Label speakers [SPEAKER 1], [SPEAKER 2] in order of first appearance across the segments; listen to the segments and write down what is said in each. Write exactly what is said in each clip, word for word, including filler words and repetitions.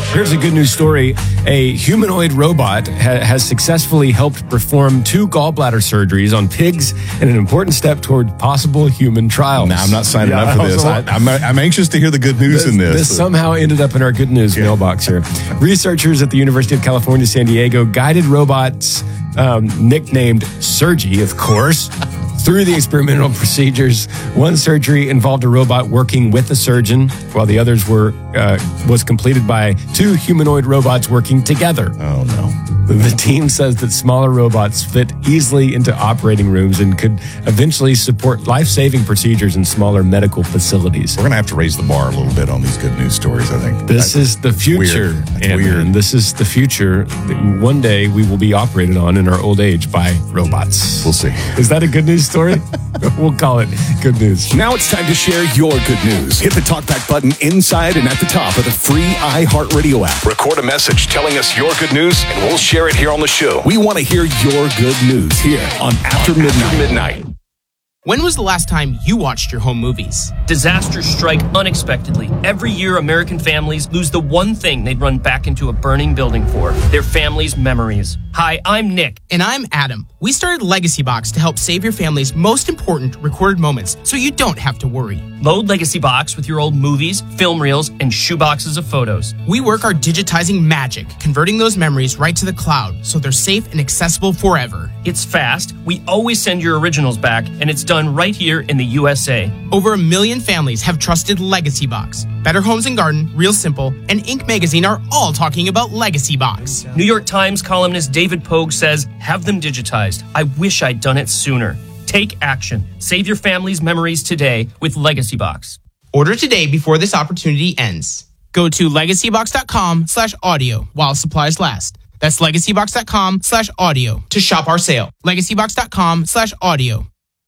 [SPEAKER 1] Here's a good news story. A humanoid robot ha- has successfully helped perform two gallbladder surgeries on pigs in an important step toward possible human trials.
[SPEAKER 2] No, I'm not signing
[SPEAKER 1] Yeah,
[SPEAKER 2] up for this. I, I'm, I'm anxious to hear the good news
[SPEAKER 1] This,
[SPEAKER 2] in this.
[SPEAKER 1] this somehow ended up in our good news
[SPEAKER 2] Yeah.
[SPEAKER 1] mailbox here. Researchers at the University of California, San Diego, guided robots um, nicknamed Sergi, of course, through the experimental procedures. One surgery involved a robot working with a surgeon, while the others were uh, was completed by two humanoid robots working together.
[SPEAKER 2] Oh, no.
[SPEAKER 1] The team says that smaller robots fit easily into operating rooms and could eventually support life-saving procedures in smaller medical facilities.
[SPEAKER 2] We're going to have to raise the bar a little bit on these good news stories, I think.
[SPEAKER 1] This
[SPEAKER 2] That-
[SPEAKER 1] is the future.
[SPEAKER 2] Weird. That's
[SPEAKER 1] and,
[SPEAKER 2] weird.
[SPEAKER 1] and this is the future that one day we will be operated on in our old age by robots.
[SPEAKER 2] We'll see.
[SPEAKER 1] Is that a good news story? We'll call it good news.
[SPEAKER 3] Now it's time to share your good news. Hit the talkback button inside and at the top of the free iHeartRadio app. Record a message telling us your good news, and we'll share it here on the show. We want to hear your good news here on After Midnight. Midnight.
[SPEAKER 4] When was the last time you watched your home movies?
[SPEAKER 5] Disasters strike unexpectedly. Every year, American families lose the one thing they'd run back into a burning building for, their family's memories. Hi, I'm Nick.
[SPEAKER 4] And I'm Adam. We started Legacy Box to help save your family's most important recorded moments so you don't have to worry.
[SPEAKER 5] Load Legacy Box with your old movies, film reels, and shoeboxes of photos.
[SPEAKER 4] We work our digitizing magic, converting those memories right to the cloud so they're safe and accessible forever.
[SPEAKER 5] It's fast, we always send your originals back, and it's done right here in the U S A.
[SPEAKER 4] Over a million families have trusted Legacy Box. Better Homes and Garden, Real Simple, and Inc magazine are all talking about Legacy Box.
[SPEAKER 5] New York Times columnist David Pogue says, have them digitized. I wish I'd done it sooner. Take action. Save your family's memories today with Legacy Box.
[SPEAKER 4] Order today before this opportunity ends. Go to legacybox.com slash audio while supplies last. That's legacybox.com slash audio to shop our sale. legacybox.com slash audio.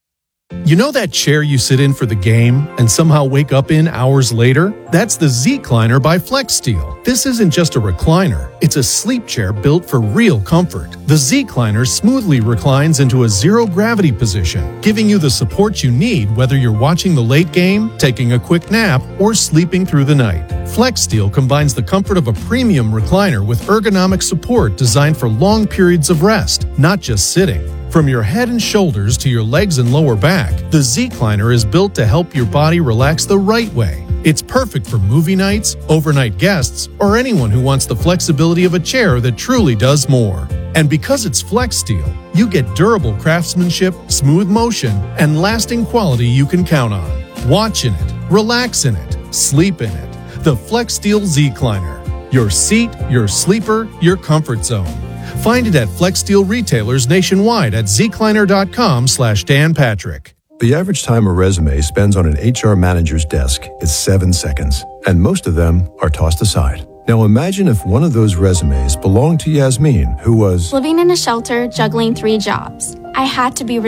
[SPEAKER 6] You know that chair you sit in for the game and somehow wake up in hours later? That's the Z-Cliner by FlexSteel. This isn't just a recliner. It's a sleep chair built for real comfort. The Z-Cliner smoothly reclines into a zero-gravity position, giving you the support you need whether you're watching the late game, taking a quick nap, or sleeping through the night. FlexSteel combines the comfort of a premium recliner with ergonomic support designed for long periods of rest, not just sitting. From your head and shoulders to your legs and lower back, the Z-Cliner is built to help your body relax the right way. It's perfect for movie nights, overnight guests, or anyone who wants the flexibility of a chair that truly does more. And because it's FlexSteel, you get durable craftsmanship, smooth motion, and lasting quality you can count on. Watch in it, relax in it, sleep in it. The FlexSteel Z-Cliner. Your seat, your sleeper, your comfort zone. Find it at FlexSteel retailers nationwide at zcliner.com slash Dan Patrick.
[SPEAKER 7] The average time a resume spends on an H R manager's desk is seven seconds, and most of them are tossed aside. Now imagine if one of those resumes belonged to Yasmin, who was
[SPEAKER 8] living in a shelter, juggling three jobs. I had to be